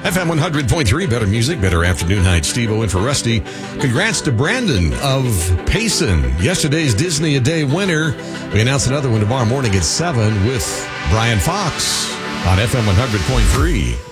FM 100.3, better music, better afternoon. Hi, it's Steve-O in for Rusty. Congrats to Brandon of Payson, yesterday's Disney A Day winner. We announce another one tomorrow morning at 7 with Brian Fox on FM 100.3.